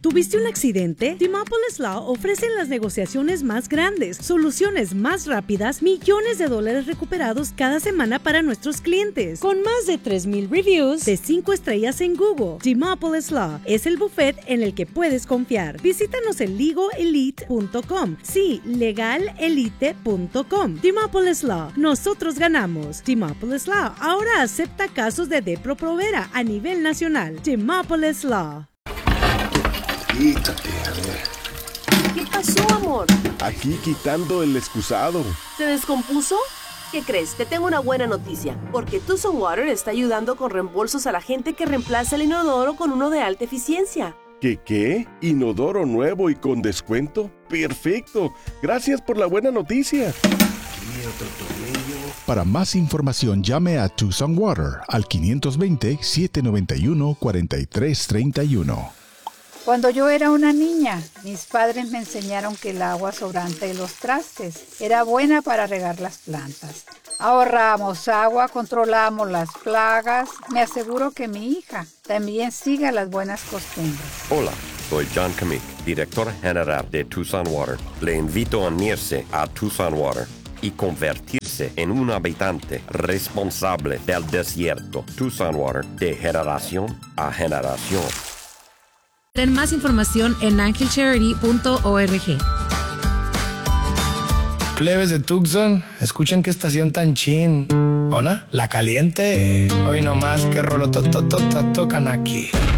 ¿Tuviste un accidente? Demopolis Law ofrece las negociaciones más grandes, soluciones más rápidas, millones de dólares recuperados cada semana para nuestros clientes. Con más de 3,000 reviews de 5 estrellas en Google, Demopolis Law es el buffet en el que puedes confiar. Visítanos en legalelite.com. Sí, legalelite.com. Demopolis Law. Nosotros ganamos. Demopolis Law ahora acepta casos de Depo-Provera a nivel nacional. Demopolis Law. Quítate, a ver. ¿Qué pasó, amor? Aquí quitando el excusado. ¿Se descompuso? ¿Qué crees? Te tengo una buena noticia, porque Tucson Water está ayudando con reembolsos a la gente que reemplaza el inodoro con uno de alta eficiencia. ¿Qué? ¿Inodoro nuevo y con descuento? ¡Perfecto! Gracias por la buena noticia. Para más información, llame a Tucson Water al 520-791-4331. Cuando yo era una niña, mis padres me enseñaron que el agua sobrante de los trastes era buena para regar las plantas. Ahorramos agua, controlamos las plagas. Me aseguro que mi hija también siga las buenas costumbres. Hola, soy John Kamick, director general de Tucson Water. Le invito a unirse a Tucson Water y convertirse en un habitante responsable del desierto. Tucson Water, de generación a generación. Ten más información en angelcharity.org. Plebes de Tucson, escuchen qué estación tan chin. ¿Hola? La Caliente. Hoy nomás que rolo tocan aquí.